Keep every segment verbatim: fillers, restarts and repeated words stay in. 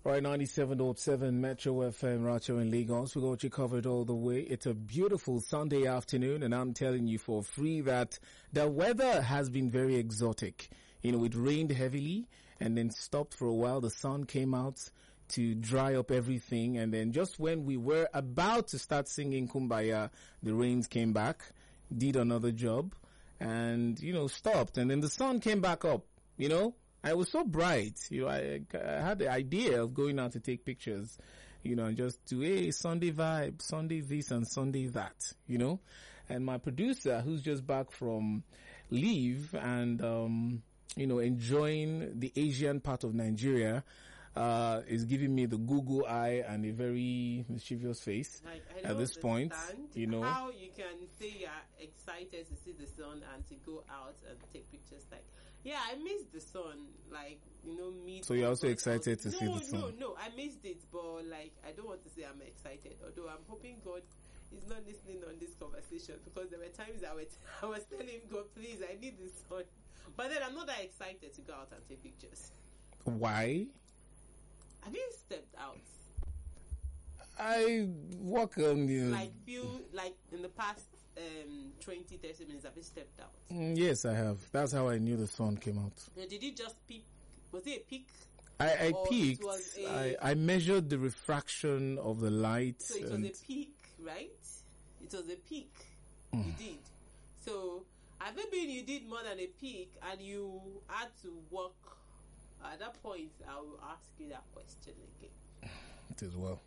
All right, ninety-seven point seven Metro F M, Racho in Lagos. We got you covered all the way. It's a beautiful Sunday afternoon, and I'm telling you for free that the weather has been very exotic. You know, it rained heavily and then stopped for a while. The sun came out to dry up everything, and then just when we were about to start singing Kumbaya, the rains came back, did another job, and, you know, stopped. And then the sun came back up, you know. I was so bright, you know, I, I had the idea of going out to take pictures, you know, and just do, hey, Sunday vibe, Sunday this and Sunday that, you know. And my producer, who's just back from leave and, um, you know, enjoying the Asian part of Nigeria, uh, is giving me the Google eye and a very mischievous face I, I at this point, you know. How you can say you're excited to see the sun and to go out and take pictures. Like, yeah, I missed the sun, like, you know, me. So you're also excited to no, see the sun? No, no, no, I missed it, but like, I don't want to say I'm excited, although I'm hoping God is not listening on this conversation, because there were times I was, I was telling him, God, please, I need the sun. But then I'm not that excited to go out and take pictures. Why? Have you stepped out? I walk on the... Like, few, like, in the past um, twenty, thirty minutes, have you stepped out? Mm, yes, I have. That's how I knew the sun came out. Now, did you just peek? Was it a peek? I, I Or peeked. it was a- I, I measured the refraction of the light. So it and was a peek, right? It was a peek. Mm. You did. So, have it been you did more than a peek and you had to walk? At that point, I will ask you that question again. It is well.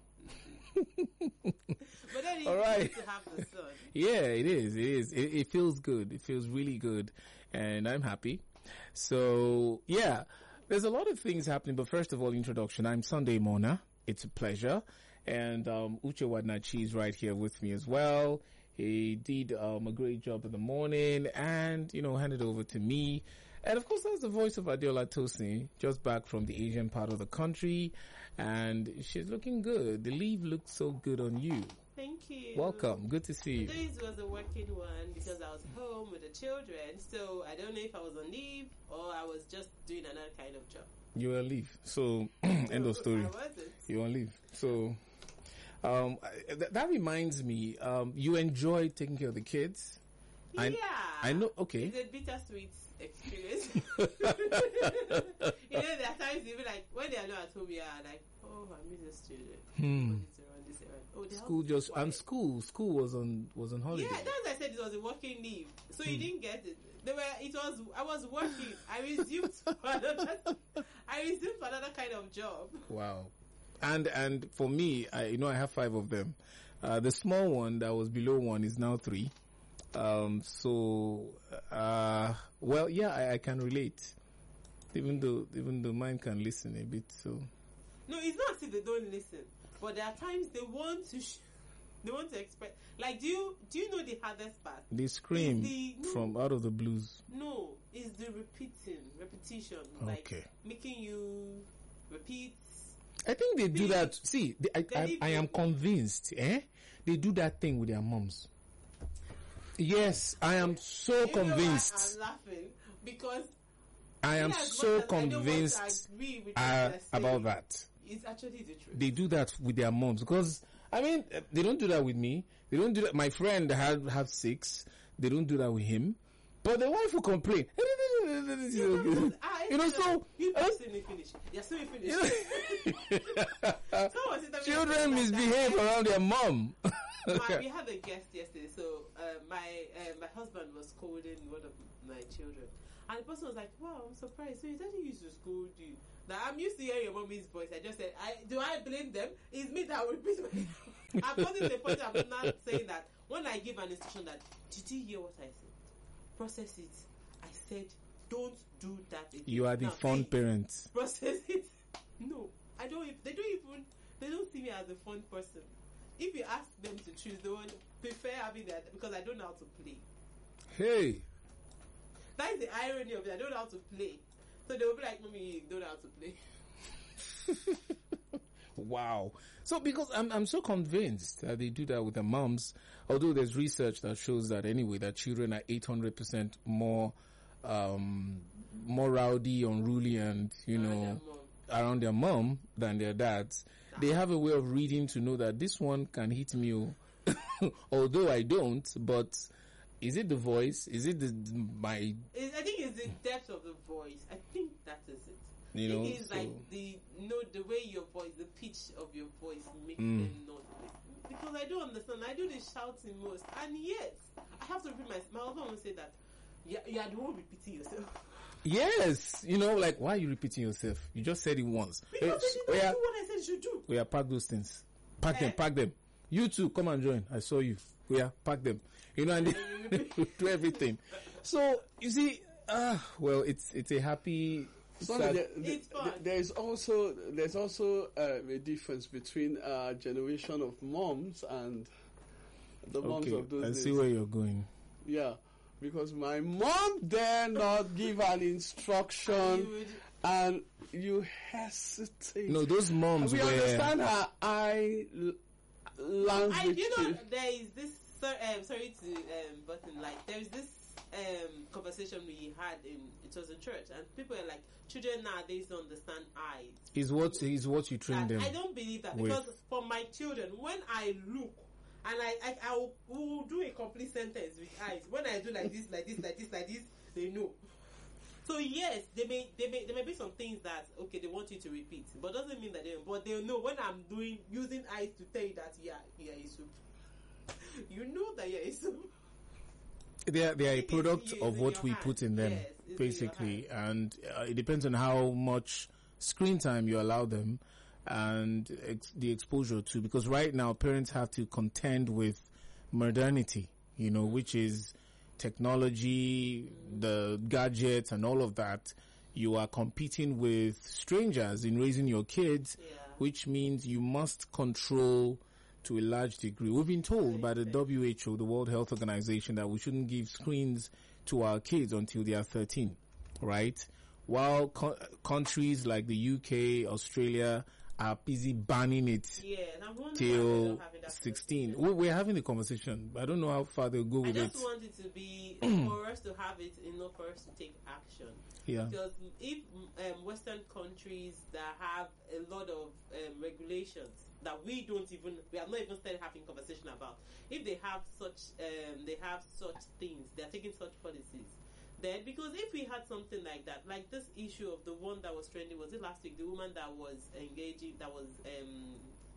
But then All it's right. good to have the sun. Yeah, it is. It is. It, it feels good. It feels really good. And I'm happy. So, yeah, there's a lot of things happening. But first of all, introduction. I'm Sunday Mona. It's a pleasure. And um, Uche Wadnachi is right here with me as well. He did um, a great job in the morning and, you know, handed over to me. And, of course, that's the voice of Adiola Tosin, just back from the Asian part of the country. And she's looking good. The leave looks so good on you. Thank you. Welcome. Good to see you. Today's was a working one because I was home with the children. So I don't know if I was on leave or I was just doing another kind of job. You were on leave. So, end of story. I wasn't. You on leave. So, um, th- that reminds me, um, you enjoy taking care of the kids. I, Yeah. I know, okay. It's a bittersweet experience. You know, there are times even like when they are not at home, yeah, like, oh, I miss the student. Hmm. Oh, this around, this around. Oh, they School have to just, be and quiet. school, school was on, was on holiday. Yeah, that's what I said. It was a working leave, so you didn't get it. They were. It was. I was working. I resumed for another. I resumed for another kind of job. Wow. And, and for me, I, you know, I have five of them. Uh, the small one that was below one is now three. Um, so, uh, well, yeah, I, I can relate. Even though, even though mine can listen a bit, so. No, it's not as if they don't listen, but there are times they want to. Sh- they want to expect. Like, do you do you know the hardest part? They scream the- no. from out of the blues. No, it's the repeating, repetition, Okay. like making you repeat. I think they do See, that. See, they, I, I, I am convinced, eh? They do that thing with their moms. Yes, I am so You know why convinced. I'm laughing because I am as so much as I don't want to convinced agree with uh, what they're saying, about that. It's actually the truth. They do that with their moms because I mean uh, they don't do that with me. They don't do that. My friend had have six. They don't do that with him. But the wife will complain. Ah, You know, so you uh, still didn't finish. You're still finished. Someone said that we children had misbehave that. around their mom. My, we had a guest yesterday, so uh, my uh, my husband was scolding one of my children, and the person was like, "Wow, I'm surprised. So your daddy used to scold you. Now I'm used to hearing your mommy's voice. I just said, I do I blame them? It's me that will repeat myself. I've gotten to the point I'm not saying that when I give an instruction that did you hear what I said? Process it. I said, don't do that again. You are the Now, fun they- parent. Process it. No, I don't. e- They don't even. They don't see me as a fun person. If you ask them to choose, they would prefer having that because I don't know how to play. Hey, That is the irony of it. I don't know how to play, so they will be like, "Mommy, you don't know how to play." wow. So because I'm I'm so convinced that they do that with their moms, although there's research that shows that anyway that children are eight hundred percent more um more rowdy, unruly, and you know Mom. around their mom than their dads. They have a way of reading to know that this one can hit me, oh. Although I don't, but is it the voice? Is it the my? It's, I think it's the depth of the voice. I think that is it. You know, it's so like the you know the way your voice, the pitch of your voice makes Mm. them not listen. Because I don't understand. I do the shouting most, and yet I have to repeat my. My husband will say that you you are the one repeating yourself. yes, you know, like why are you repeating yourself? You just said it once. Because Eh, I did oh, not yeah, do what I said you should do. we are pack those things. Pack Eh? them, pack them. You too, come and join. I saw you. We are pack them. You know, and they do everything. So you see, ah, well, it's it's a happy. So sad- there, there- It's fun. there is also there's also uh, a difference between uh, generation of moms and the moms okay, of those I days. see where you're going. Yeah, because my mom dare not give an instruction, You would- and you hesitate. No, those moms we were. understand her eye l- language. I you know too. there is this. So, um, sorry to um, button like there is this um, conversation we had in it was in church, and people are like, children nowadays don't understand eyes. Is what is what you train That- them. I don't believe that with. because for my children, when I look and I I, I will, will do a complete sentence with eyes. When I do like this, like this, like this, like this, they know. So yes, they may they may there may be some things that okay they want you to repeat, but doesn't mean that they but they'll know when I'm doing using eyes to tell you that yeah yeah it's soup. You know that yeah it's soup. They are, they are a It is- product it is of in what your we hand. put in them, Yes, it's in your basically, and uh, it depends on how much screen time you allow them and ex- the exposure to. Because right now, parents have to contend with modernity, you know, which is technology, the gadgets, and all of that. You are competing with strangers in raising your kids, Yeah. which means you must control to a large degree. We've been told by the W H O, the World Health Organization, that we shouldn't give screens to our kids until they are thirteen, right? While co- countries like the U K, Australia are busy banning it Yeah, and I'm wondering why till they're not having that sixteen. conversation. We- We're having a conversation. I don't know how far they'll go I with it. just want it to be for us to have it enough for us to take action. Yeah. Because if um, Western countries that have a lot of um, regulations that we don't even, we have not even started having conversation about, if they have such, um, they have such things, they are taking such policies. Then, because if we had something like that, like this issue of the one that was trending, was it last week? The woman that was engaging, that was um,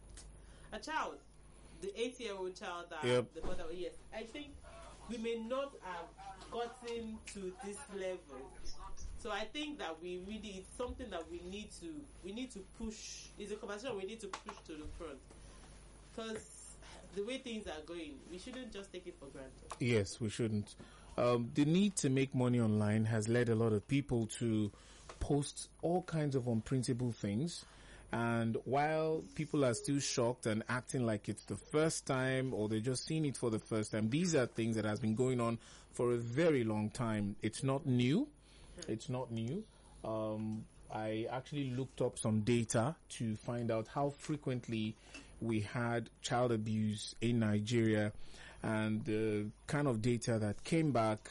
a child, the eight-year-old child that Yep. the mother. Yes, I think we may not have gotten to this level. So I think that we really, it's something that we need to, we need to push. It's a conversation we need to push to the front, because the way things are going, we shouldn't just take it for granted. Yes, we shouldn't. Um, the need to make money online has led a lot of people to post all kinds of unprintable things. And while people are still shocked and acting like it's the first time or they're just seeing it for the first time, these are things that has been going on for a very long time. It's not new. It's not new. Um, I actually looked up some data to find out how frequently we had child abuse in Nigeria, and the kind of data that came back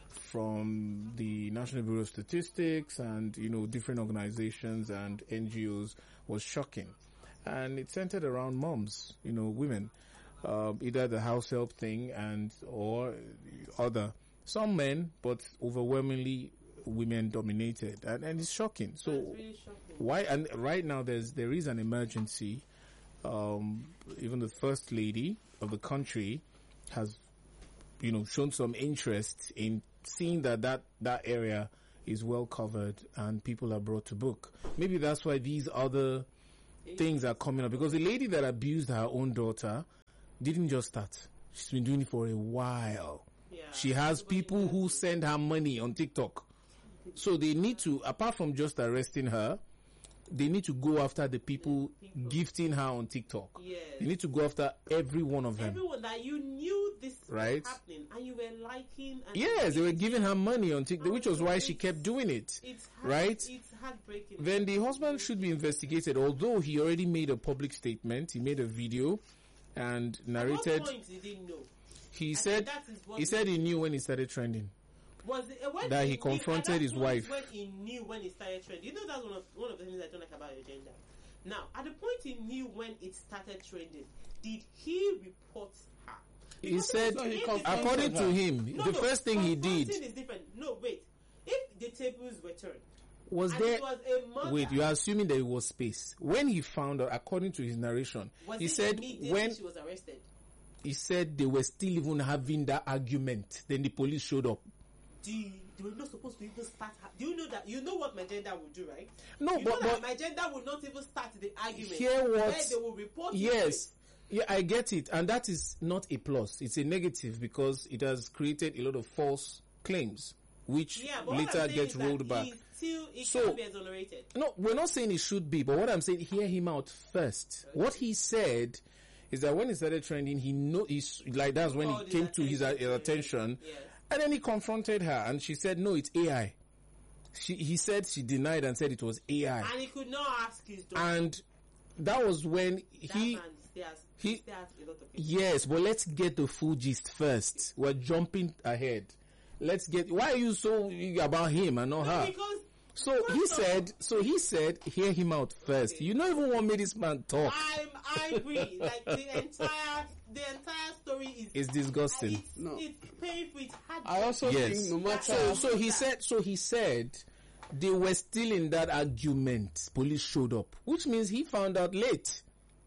from the National Bureau of Statistics and, you know, different organizations and N G Os was shocking. And it centered around moms, you know, women, um, either the house help thing and or other. Some men, but overwhelmingly women dominated, and, and it's shocking. So It's really shocking. why? And right now, there's there is an emergency. Um, even the first lady of the country has, you know, shown some interest in seeing that that, that area is well covered and people are brought to book. Maybe that's why these other things are coming up, because the lady that abused her own daughter didn't just start. She's been doing it for a while. Yeah. She has people who send her money on TikTok. So they need to, apart from just arresting her, they need to go after the people, people. gifting her on TikTok. Yes. They need to go after every one of them. Everyone that you knew this Right. was happening and you were liking. And Yes, they were giving her money on TikTok, Oh, which was why she it's- kept doing it. It's hard, Right? It's heartbreaking. Then the husband should be investigated, although he already made a public statement. He made a video and narrated. At what point did he know? He I said think that is what he said he knew when he started trending. Was it, uh, when that he knew- confronted at that his point wife. when he knew when he started trending. You know, that's one of one of the things I don't like about agenda. Now, at the point he knew when it started trending, did he report her? He Because said, if he the confronted according her. to him, No, the no, first thing he did confronting is different. No, wait. If the tables were turned, was and there. it was a mother, Wait, you are assuming there was space. When he found out, according to his narration, was he it said immediately when she was arrested? he said they were still even having that argument, then the police showed up. Do you, they were not supposed to even start. Ha- do you know that? You know what my gender will do, right? No, you but, know that but my gender will not even start the argument. Hear what- Where they will report you yes, yeah, I get it, and that is not a plus. It's a negative because it has created a lot of false claims, which Yeah, but what I'm later saying get is that rolled back. He still, he So- can be exonerated. No, we're not saying it should be, but what I'm saying, hear him out first. What he said is that when it started trending, he know he's like that's when Called it his came to his, uh, attention to it. attention, Yes. and then he confronted her, and she said, "No, it's A I." She, he said she denied and said it was A I, And he could not ask his daughter. and that was when that he. man still has, he- still has a lot of people. Yes, but let's get the full gist first. We're jumping ahead. Let's get. Why are you so eager about him and not No, her? because So first he of said. So he said, "Hear him out first." You don't even want me this man talk. I'm angry. Like the entire, the entire story is. It's disgusting. It's, No. it's painful. It's hard. I also Yes. think no matter So, so he said. So he said, they were still in that argument. Police showed up, which means he found out late.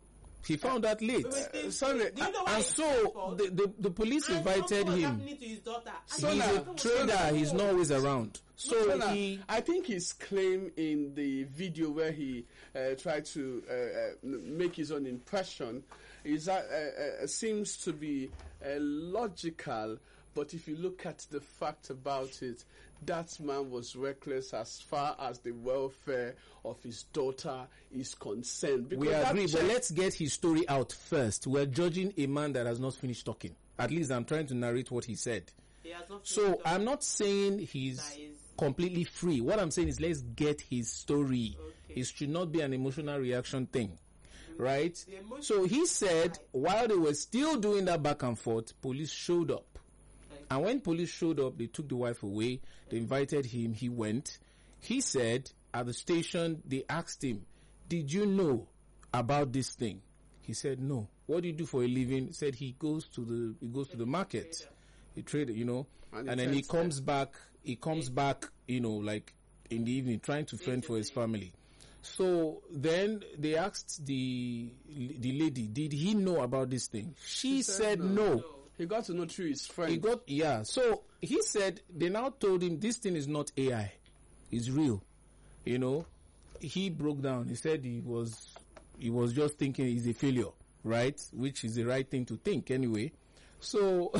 He found out late, We were still- Sunday, Do you know why and it's his so fault? the, the the police And invited something was him. happening to his daughter. And He's his a daughter was Trader, like, he's "Oh." not always around. So So now, he. I think his claim in the video where he uh, tried to uh, uh, make his own impression is that uh, uh, seems to be uh, logical. But if you look at the fact about it, that man was reckless as far as the welfare of his daughter is concerned. We that agree, but check- let's get his story out first. We're judging a man that has not finished talking. At least I'm trying to narrate what he said. He has not So finished I'm not saying he's That is- completely free. What I'm saying is let's get his story. Okay. It should not be an emotional reaction thing. Right? The emotion- So he said Right. while they were still doing that back and forth, police showed up. Like- And when police showed up, they took the wife away. They invited him. He went. He said at the station, they asked him, "Did you know about this thing?" He said, "No." "What do you do for a living?" He said he goes to the he goes to the market. He traded, you know, And and, he then he fends comes back. He comes back, you know, like in the evening, trying to fend for his family. So then they asked the the lady, "Did he know about this thing?" She said said, no. no. he got to know through his friend. He got, yeah. So he said they now told him this thing is not A I, it's real. You know, he broke down. He said he was he was just thinking he's a failure, right? Which is the right thing to think anyway. So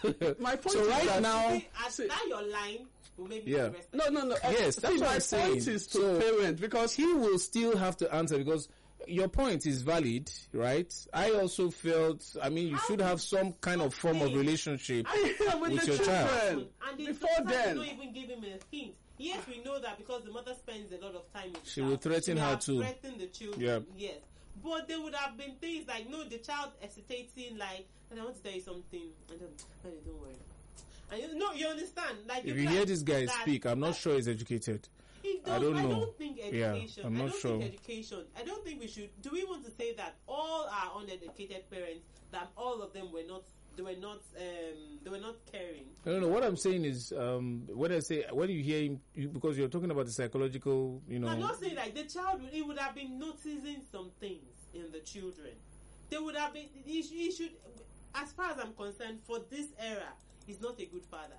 My point so is right that- now, See, at See- that your line will make me Yeah. arrested. no, no, no. Yes, uh, that's see, what my I'm saying. point is to So- parent because he will still have to answer because your point is valid, right? I also felt, I mean, you should have some kind of form of relationship Yeah, with with the your child. children. And the Before doctor then. did not even give him a hint. Yes, we know that because the mother spends a lot of time with the She child. will threaten She her have too. Threaten the children. Yeah. Yes. But there would have been things like, no, the child hesitating, like, and I want to tell you something. And then, no, don't worry. And you, no, you understand? Like, If you you can- hear this guy that- speak, I'm not that- sure he's educated. He does, I don't know. I don't think Yeah, education. I'm I not don't sure. think education. I don't think we should. Do we want to say that all our uneducated parents, that all of them were not, they were not, um, they were not caring? I don't know. What I'm saying is, um, when I say, when you hear him, you, because you're talking about the psychological, you know. I'm not saying like the child. Would, he would have been noticing some things in the children. They would have been. He, sh- he should, as far as I'm concerned, for this era, he's not a good father.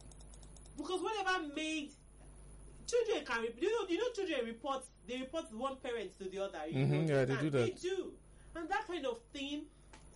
Because whatever made children can, re- you know, you know, children report. They report one parent to the other. You Mhm, yeah, they understand? do that. They do, and that kind of thing.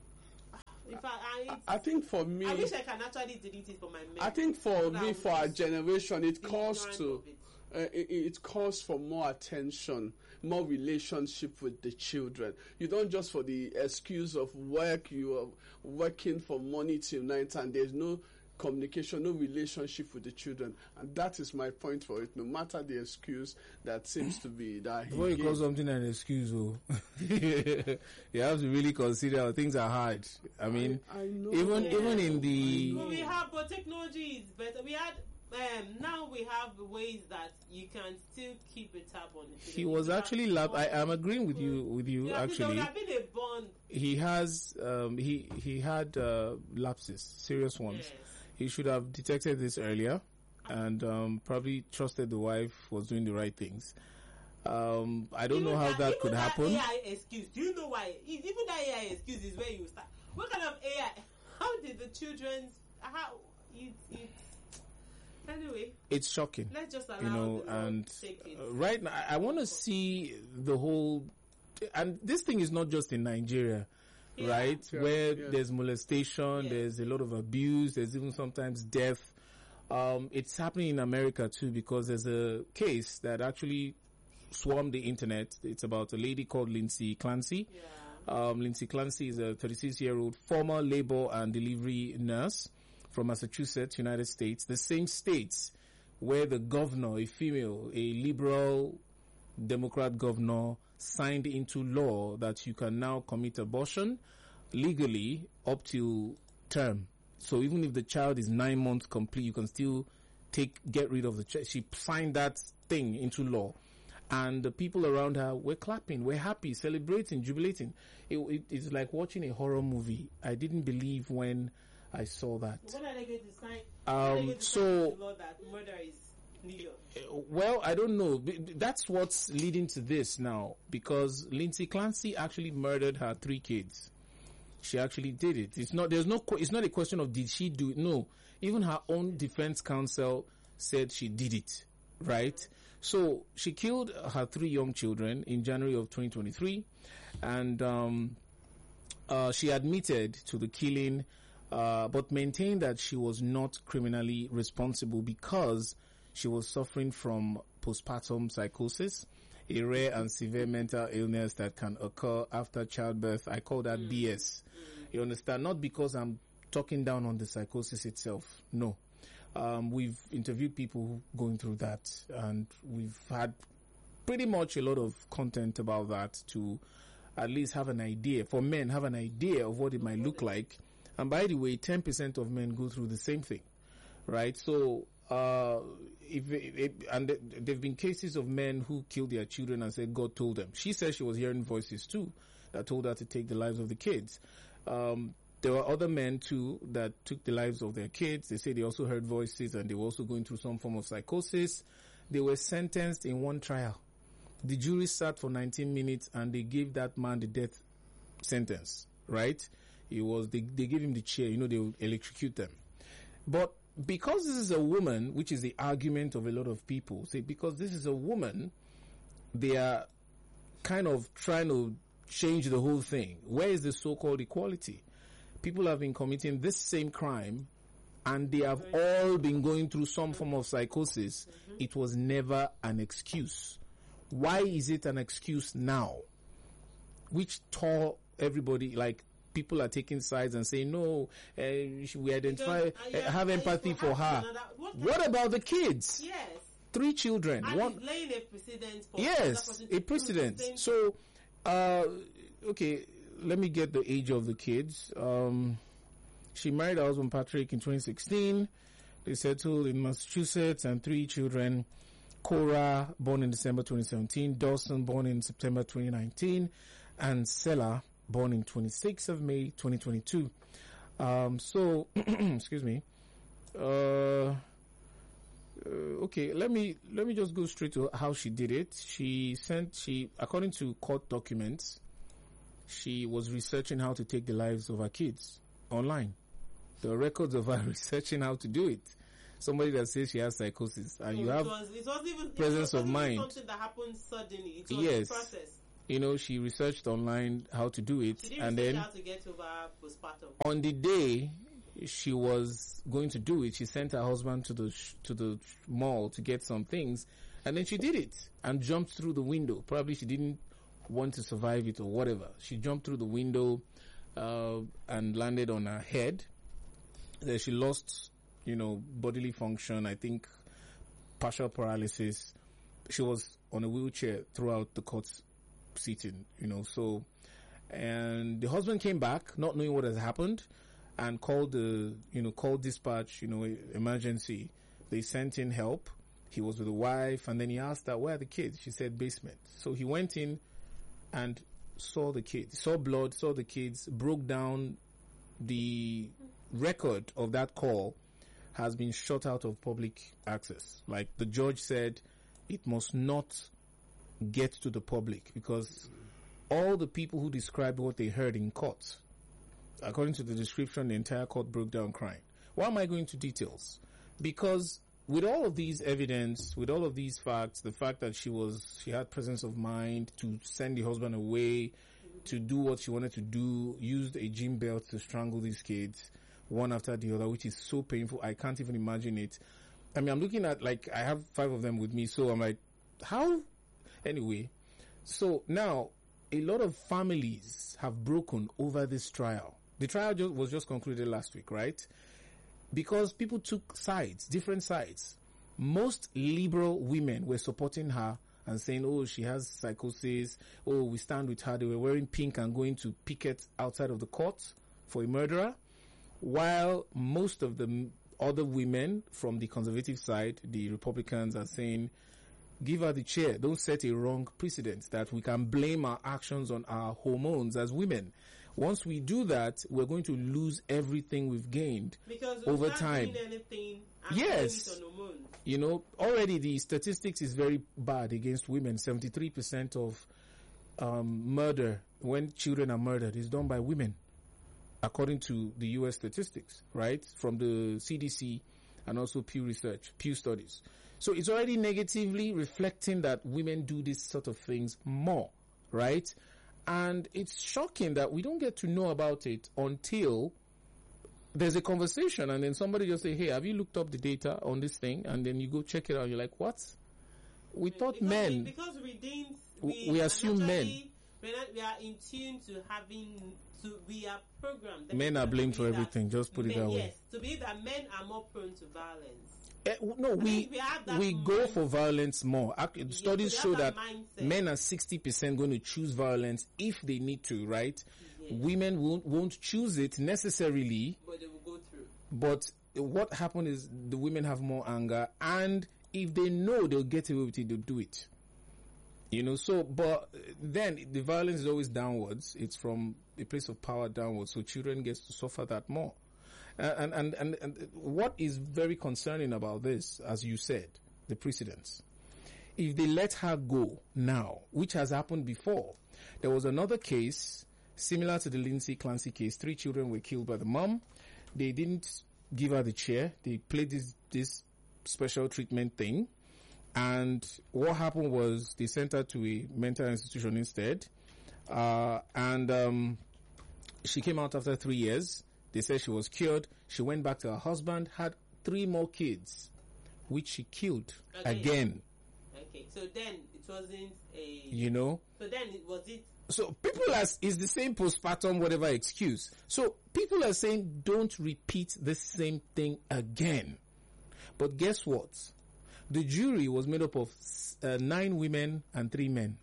In fact, I, it's, I think for me, I wish I can actually delete it for my memory. I think for So that me, I'm for our just generation, it being calls ignorant to of it. uh, it, it calls for more attention, more relationship with the children. You don't just for the excuse of work. You are working for money till night, and there's no communication, no relationship with the children, and that is my point for it. No matter the excuse that seems to be that he Before you gave. call something an excuse, oh, you have to really consider how things are hard. I mean, I know. even Yeah. even in the Well, we have, but technology is better. We had um, now we have ways that you can still keep a tab on it. He was actually lab. I am agreeing with you. With you Yeah, actually. there would have been a bond. He has. Um, he he had uh, lapses, serious ones. Yes. He should have detected this earlier, and um, probably trusted the wife was doing the right things. Um, I don't Even know how that, even could that happen. A I excuse. Do you know why? Even that A I excuse is where you start. What kind of A I? How did the children's? How it it? Anyway, It's shocking. let's just allow You know, the Lord and to take it. uh, right now, I, I want to see the whole, and this thing is not just in Nigeria, Yeah. right? Yeah, Where yeah. there's molestation, Yeah. there's a lot of abuse, there's even sometimes death. Um, it's happening in America too, because there's a case that actually swarmed the internet. It's about a lady called Lindsay Clancy. Yeah. Um, Lindsay Clancy is a thirty-six-year-old former labor and delivery nurse from Massachusetts, United States, the same states where the governor, a female, a liberal Democrat governor, signed into law that you can now commit abortion legally up to term. So even if the child is nine months complete, you can still take get rid of the child. She signed that thing into law. And the people around her were clapping, were happy, celebrating, jubilating. It, it, it's like watching a horror movie. I didn't believe when I saw that. When are they going to sign? Um, when are they going to so- sign into law that murder is legal? Well, I don't know. B- That's what's leading to this now, because Lindsay Clancy actually murdered her three kids. She actually did it. It's not. There's no. que- It's not a question of did she do it. No, even her own defense counsel said she did it. Right. So she killed her three young children in January of twenty twenty-three, and um, uh, she admitted to the killing, uh, but maintained that she was not criminally responsible because she was suffering from postpartum psychosis, a rare and severe mental illness that can occur after childbirth. I call that B S. You understand? Not because I'm talking down on the psychosis itself. No. Um, we've interviewed people going through that, and we've had pretty much a lot of content about that to at least have an idea, for men, have an idea of what it might look like. And by the way, ten percent of men go through the same thing, right? So, uh, if, if and th- there've been cases of men who killed their children and said God told them. She said she was hearing voices too that told her to take the lives of the kids. Um, there were other men too that took the lives of their kids. They say they also heard voices and they were also going through some form of psychosis. They were sentenced in one trial. The jury sat for nineteen minutes and they gave that man the death sentence, right? It was, they, they gave him the chair, you know, they would electrocute them. But because this is a woman, which is the argument of a lot of people, say because this is a woman, they are kind of trying to change the whole thing. Where is the so-called equality? People have been committing this same crime and they have all been going through some form of psychosis. Mm-hmm. It was never an excuse. Why is it an excuse now? Which tore everybody, like people are taking sides and saying, no, uh, we identify, Because, uh, yeah, uh, have uh, empathy for for her. another- what What about the kids? Yes. Three children. And One, it's laying a precedent for yes, another person to a do the precedent. same So, uh, okay, let me get the age of the kids. Um, she married her husband Patrick in twenty sixteen. They settled in Massachusetts and three children. Cora, born in December twenty seventeen. Dawson, born in September twenty nineteen. And Sela, born in twenty-sixth of May twenty twenty-two. Um, so, excuse me. Uh, Uh, okay, let me let me just go straight to how she did it. She sent she according to court documents, she was researching how to take the lives of her kids online. There are records of her researching how to do it. Somebody that says she has psychosis, and So you it have was, it wasn't even, presence it of wasn't mind. even something that happened suddenly. It was Yes. a process. you know she researched online how to do it, She didn't and research then how to get over postpartum. on the day she was going to do it, she sent her husband to the sh- to the mall to get some things, and then she did it and jumped through the window. Probably she didn't want to survive it or whatever. She jumped through the window uh, and landed on her head. Then she lost, you know, bodily function. I think partial paralysis. She was on a wheelchair throughout the court sitting, you know. So, and the husband came back, not knowing what has happened, and called the, you know, called dispatch, you know, emergency They sent in help. He was with the wife, and then he asked her, where are the kids? She said, basement. So he went in and saw the kids, saw blood, saw the kids, broke down. The record of that call has been shut out of public access. Like the judge said, it must not get to the public because all the people who described what they heard in court, according to the description, the entire court broke down crying. Why am I going to details? Because with all of these evidence, with all of these facts, the fact that she was, she had presence of mind to send the husband away, to do what she wanted to do, used a gym belt to strangle these kids, one after the other, which is so painful. I can't even imagine it. I mean, I'm looking at, like, I have five of them with me, so I'm like, how? Anyway, so now, a lot of families have broken over this trial. The trial just, was just concluded last week, right? Because people took sides, different sides. Most liberal women were supporting her and saying, oh, she has psychosis. Oh, we stand with her. They were wearing pink and going to picket outside of the court for a murderer. While most of the other women from the conservative side, the Republicans, are saying, give her the chair. Don't set a wrong precedent that we can blame our actions on our hormones as women. Once we do that, we're going to lose everything we've gained because over time. Anything, yes. You know, already the statistics is very bad against women. seventy-three percent of um, murder, when children are murdered, is done by women, according to the U S statistics, right? From the C D C and also Pew Research, Pew Studies. So it's already negatively reflecting that women do these sort of things more, right? And it's shocking that we don't get to know about it until there's a conversation and then somebody just say, hey, have you looked up the data on this thing? And then you go check it out and you're like, what? We thought because men. We, because we didn't. We, we assume men. We're not, we are in tune to having, to, we are programmed. Men are blamed for everything, just put men, it that way. Yes, to believe that men are more prone to violence. Uh, no, we we, we go for violence more. Ac- studies yes, show that, that men are sixty percent going to choose violence if they need to, right? Yes. Women won't, won't choose it necessarily. But they will go through. But what happened is the women have more anger, and if they know they'll get away with it, they'll do it. You know, so, but then the violence is always downwards. It's from a place of power downwards, so children get to suffer that more. Uh, and, and, and, and what is very concerning about this, as you said, the precedents. If they let her go now, which has happened before, there was another case similar to the Lindsay Clancy case. Three children were killed by the mom. They didn't give her the chair. They played this, this special treatment thing. And what happened was they sent her to a mental institution instead. Uh, and um, she came out after three years. They said she was cured. She went back to her husband, had three more kids, which she killed okay. again. Okay, so then it wasn't a... You know? So then it was it... So people are... It's the same postpartum whatever excuse. So people are saying don't repeat the same thing again. But guess what? The jury was made up of uh, nine women and three men.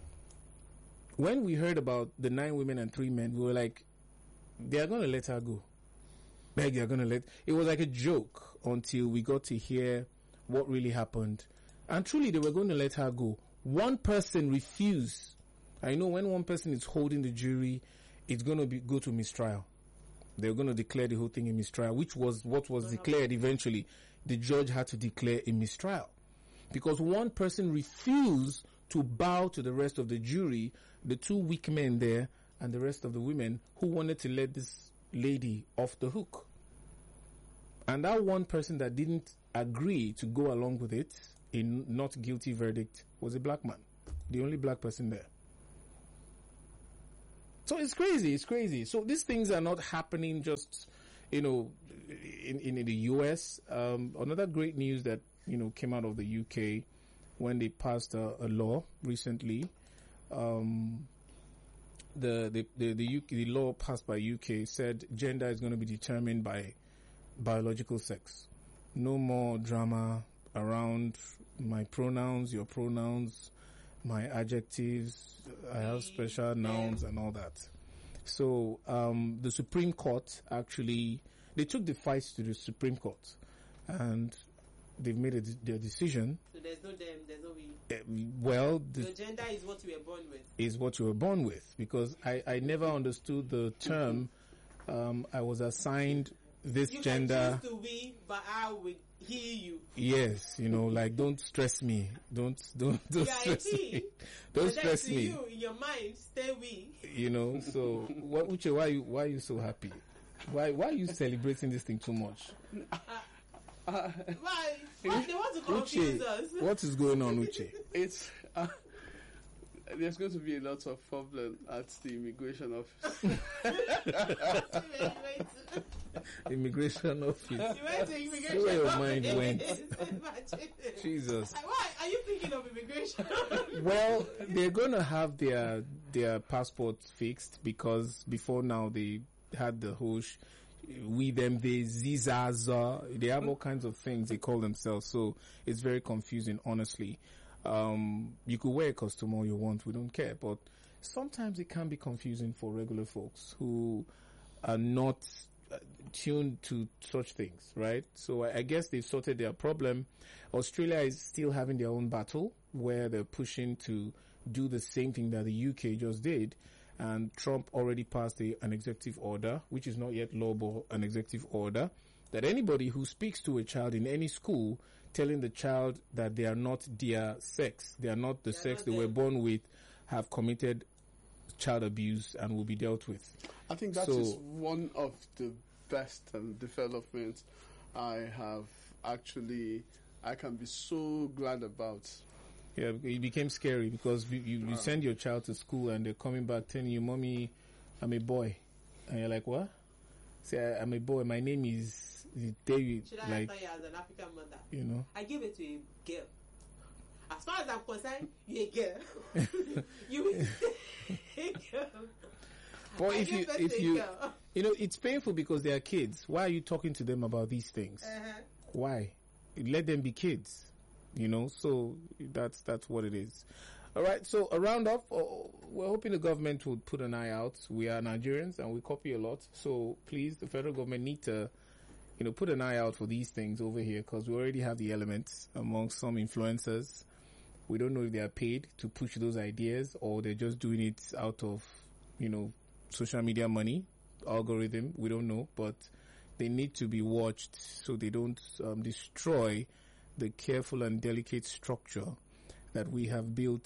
When we heard about the nine women and three men, we were like, they are going to let her go. Like, they are going to let... It was like a joke until we got to hear what really happened. And truly, they were going to let her go. One person refused. I know when one person is holding the jury, it's going to be go to mistrial. They're going to declare the whole thing a mistrial, which was what was declared eventually. The judge had to declare a mistrial. Because one person refused to bow to the rest of the jury, the two weak men there, and the rest of the women who wanted to let this lady off the hook. And that one person that didn't agree to go along with it, a not guilty verdict, was a black man. The only black person there. So it's crazy, it's crazy. So these things are not happening just, you know, in, in, in the U S. Um, another great news that, you know, came out of the U K when they passed a, a law recently. Um, the, the, the, the, U K, the law passed by U K said gender is going to be determined by biological sex. No more drama around my pronouns, your pronouns, my adjectives, I have special nouns and all that. So um, the Supreme Court actually, they took the fight to the Supreme Court. And they've made a, their decision. So there's no them, there's no we. Uh, well, the, Your gender is what you were born with. is what you were born with, because I, I never understood the term. Um, I was assigned this You gender. can choose to we, but I will he you. Yes, you know, like don't stress me. Don't don't don't Yeah, stress he. me. Don't But then stress to me. you, in your mind, stay we. You know. So what, Uche? Why you why are you so happy? Why why are you celebrating this thing too much? Why? Why they want to confuse Uche, us? what is going on, Uche? It's uh, there's going to be a lot of problem at the immigration office. You went to- Immigration office. you went to immigration. Where your office. mind went. Imagine. Jesus. Why are you thinking of immigration? Well, they're going to have their their passports fixed, because before now they had the whole sh- we them they zizaza, they have all kinds of things they call themselves, so it's very confusing, honestly. Um, you could wear a costume all you want, we don't care, but sometimes it can be confusing for regular folks who are not uh, tuned to such things, right? So I, I guess they've sorted their problem. Australia is still having their own battle, where they're pushing to do the same thing that the U K just did. And Trump already passed a, an executive order, which is not yet law, but an executive order, that anybody who speaks to a child in any school telling the child that they are not their sex, they are not the They are sex not they were them. born with, have committed child abuse and will be dealt with. I think that is So- one of the best um, developments I have actually, I can be so glad about. Yeah, it became scary because you, you, you send your child to school and they're coming back telling you, "Mommy, I'm a boy," and you're like, "What?" Say, I- "I'm a boy. My name is David." Should I Like, answer you as an African mother? you know. I give it to a girl. As far as I'm concerned, you're a girl. You a girl. But I if give you, birth if to a you, girl. you know, it's painful because they are kids. Why are you talking to them about these things? Uh-huh. Why? Let them be kids. You know, so that's that's what it is. All right. So a round up. Oh, we're hoping the government would put an eye out. We are Nigerians and we copy a lot. So please, the federal government need to, you know, put an eye out for these things over here, because we already have the elements among some influencers. We don't know if they are paid to push those ideas or they're just doing it out of, you know, social media money, algorithm. We don't know, but they need to be watched so they don't um, destroy the careful and delicate structure that we have built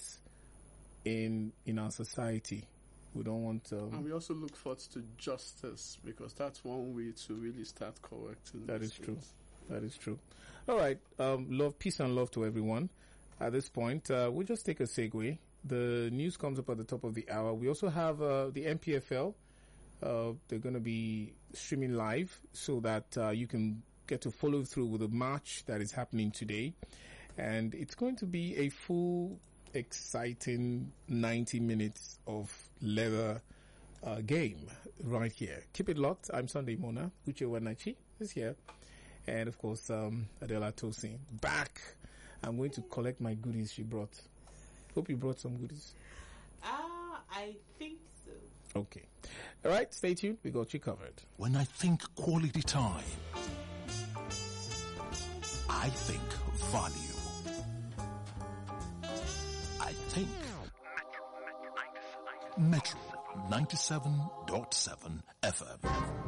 in in our society. We don't want. Um, And we also look forward to justice, because that's one way to really start correcting. That these is true. things. That is true. All right. Um, love, peace, and love to everyone. At this point, uh, we'll just take a segue. The news comes up at the top of the hour. We also have uh, the N P F L. Uh, they're going to be streaming live so that uh, you can get to follow through with the match that is happening today. And it's going to be a full, exciting ninety minutes of leather uh, game right here. Keep it locked. I'm Sunday Mona. Uche Wanachi is here. And of course, um, Adela Tosin back. I'm going to collect my goodies she brought. Hope you brought some goodies. Ah, I think so. Okay. All right. Stay tuned. We got you covered. When I think quality time, I think value. I think Metro ninety-seven point seven F M.